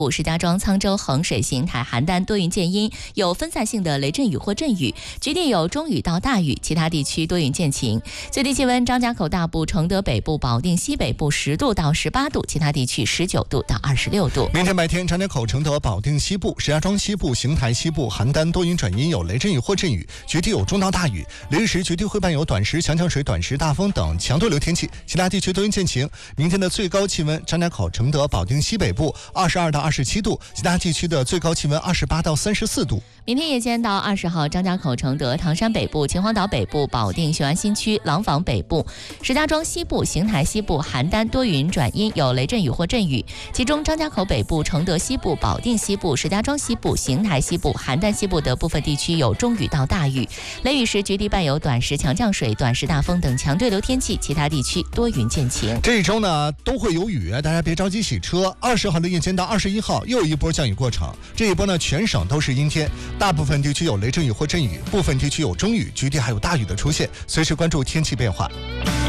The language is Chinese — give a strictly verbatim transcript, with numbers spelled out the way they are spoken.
石家庄、沧州、衡水、邢台、邯郸多云见阴，有分散性的雷阵雨或阵雨，局地有中雨到大雨，其他地区多云见晴。最低气温：张家口大部、承德北部、保定西北部十度到十八度，其他地区十九度到二十六度。 明天白天，张家口、承德、保定西部、石家庄西部、邢台西部、邯郸多云转阴，有雷阵雨或阵雨，局地有中到大雨，零时局地会伴有短时强降水、短时大风等强对流天气，其他地区多云见晴。明天的最高气温：张家口、承德、保定西北部二十二到二十七度，其他地区的最高气温二十八到三十四度。 明天夜间到二十号，张家口、承德、唐山北部、秦皇岛北部、保定、雄安新区、廊坊北部、石家庄西部、邢台西部、邯郸多云转阴，有雷阵雨或阵雨，其中张家口北部、承德西部、保定西部、石家庄西部、邢台西部、邯郸西部的部分地区有中雨到大雨，雷雨时局地伴有短时强降水、短时大风等强对流天气，其他地区多云见晴。 这一周呢都会有雨，大家别着急洗车。二十号的夜间到二十一号又有一波降雨过程，这一波呢全省都是阴天，大部分地区有雷阵雨或阵雨，部分地区有中雨，局地还有大雨的出现，随时关注天气变化。